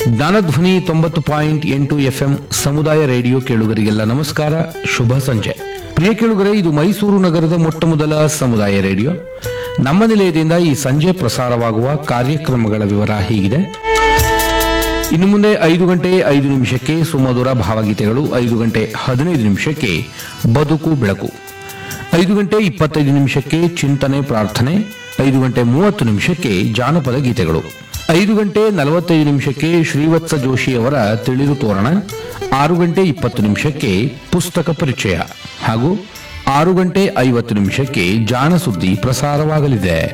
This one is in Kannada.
ಜ್ಞಾನಧ್ವನಿ 90.8 FM ಸಮುದಾಯ ರೇಡಿಯೋ ಕೇಳುಗರಿಗೆಲ್ಲ ನಮಸ್ಕಾರ, ಶುಭ ಸಂಜೆ. ಪ್ರಿಯ ಕೇಳುಗರೆ, ಇದು ಮೈಸೂರು ನಗರದ ಮೊಟ್ಟ ಮೊದಲ ಸಮುದಾಯ ರೇಡಿಯೋ. ನಮ್ಮ ನಿಲಯದಿಂದ ಈ ಸಂಜೆ ಪ್ರಸಾರವಾಗುವ ಕಾರ್ಯಕ್ರಮಗಳ ವಿವರ ಹೀಗಿದೆ. ಇನ್ನು ಮುಂದೆ 5 ಗಂಟೆ 5 ನಿಮಿಷಕ್ಕೆ ಸುಮಧುರ ಭಾವಗೀತೆಗಳು, 5 ಗಂಟೆ 15 ನಿಮಿಷಕ್ಕೆ ಬದುಕು ಬೆಳಕು, 5 ಗಂಟೆ 25 ನಿಮಿಷಕ್ಕೆ ಚಿಂತನೆ ಪ್ರಾರ್ಥನೆ, 5 ಗಂಟೆ 30 ನಿಮಿಷಕ್ಕೆ ಜಾನಪದ ಗೀತೆಗಳು, 5 ಗಂಟೆ 45 ನಿಮಿಷಕ್ಕೆ ಶ್ರೀವತ್ಸ ಜೋಶಿಯವರ ತಿಳಿದು ತೋರಣ, 6 ಗಂಟೆ 20 ನಿಮಿಷಕ್ಕೆ ಪುಸ್ತಕ ಪರಿಚಯ ಹಾಗೂ 6 ಗಂಟೆ 50 ನಿಮಿಷಕ್ಕೆ ಜಾಣ ಸುದ್ದಿ ಪ್ರಸಾರವಾಗಲಿದೆ.